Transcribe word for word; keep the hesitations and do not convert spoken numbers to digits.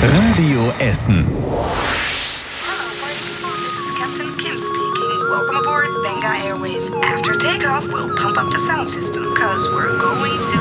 Radio Essen. This is Captain Kim speaking. Welcome aboard Benga Airways. After takeoff, we'll pump up the sound system, cause we're going to